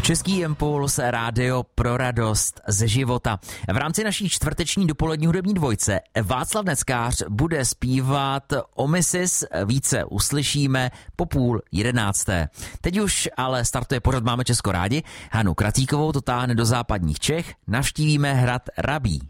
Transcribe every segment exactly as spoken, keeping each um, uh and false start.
Český impuls, rádio pro radost ze života. V rámci naší čtvrteční dopolední hudební dvojce Václav Neckář bude zpívat Omissis, více uslyšíme po půl jedenácté. Teď už ale startuje pořad Máme Česko rádi. Hanu Kratíkovou to táhne do západních Čech, navštívíme hrad Rabí.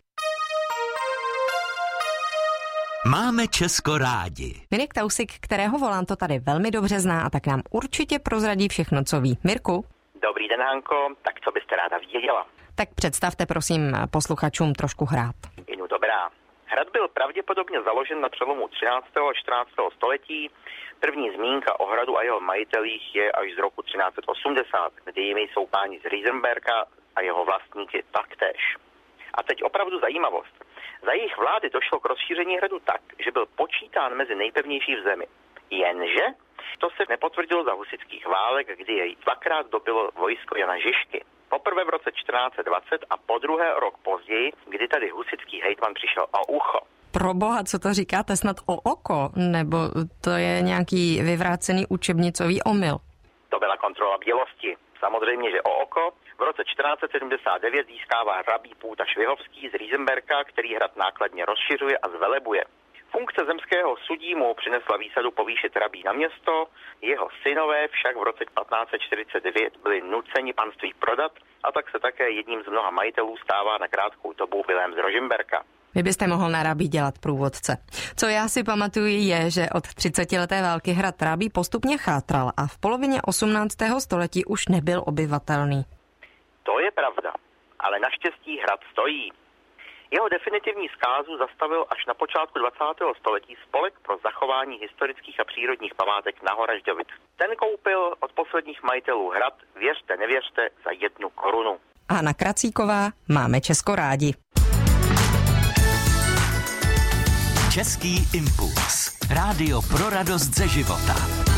Máme Česko rádi. Mirek Tausik, kterého volám, to tady velmi dobře zná a tak nám určitě prozradí všechno, co ví. Mirku? Dobrý den, Hanko, tak co byste ráda věděla? Tak představte prosím posluchačům trošku hrad. Inu dobrá. Hrad byl pravděpodobně založen na přelomu třináctého a čtrnáctého století. První zmínka o hradu a jeho majitelích je až z roku třináct set osmdesát, kdy jimi jsou páni z Riesenberga a jeho vlastníky taktéž. A teď opravdu zajímavost. Za jejich vlády došlo k rozšíření hradu tak, že byl počítán mezi nejpevnější v zemi. Jenže to se nepotvrdilo za husitských válek, kdy jej dvakrát dobilo vojsko Jana Žižky. Poprvé v roce čtrnáct set dvacet a podruhé rok později, kdy tady husitský hejtman přišel o ucho. Proboha, co to říkáte, snad o oko? Nebo to je nějaký vyvrácený učebnicový omyl? To byla kontrola bělosti. Samozřejmě, že o oko. V roce čtrnáct set sedmdesát devět získává rabí Půta Švihovský z Riesenberga, který hrad nákladně rozšiřuje a zvelebuje. Funkce zemského sudí mu přinesla výsadu povýšit rabí na město, jeho synové však v roce patnáct set čtyřicet devět byli nuceni panství prodat a tak se také jedním z mnoha majitelů stává na krátkou dobu Vilém z Rožmberka. Vy byste mohl na Rabí dělat průvodce. Co já si pamatuju je, že od třicetileté války hrad Rabí postupně chátral a v polovině osmnáctého století už nebyl obyvatelný. To je pravda, ale naštěstí hrad stojí. Jeho definitivní zkázu zastavil až na počátku dvacátého století Spolek pro zachování historických a přírodních památek na Horažďovic. Ten koupil od posledních majitelů hrad, věřte, nevěřte, za jednu korunu. Hana Kracíková, Máme Česko rádi. Český impuls. Rádio pro radost ze života.